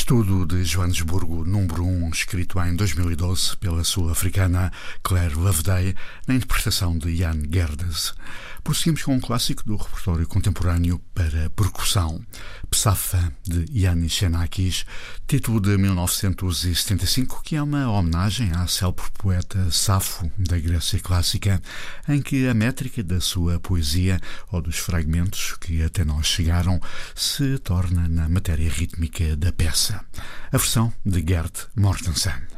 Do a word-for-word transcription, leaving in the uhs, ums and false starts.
Estudo de Joanesburgo, número um, escrito em dois mil e doze pela sul-africana Claire Loveday, na interpretação de Jan Gerdes. Prosseguimos com um clássico do repertório contemporâneo para percussão, Psafa, de Yannis Xenakis, título de mil novecentos e setenta e cinco, que é uma homenagem à célebre poeta Safo, da Grécia Clássica, em que a métrica da sua poesia, ou dos fragmentos que até nós chegaram, se torna na matéria rítmica da peça. A versão de Gert Mortensen.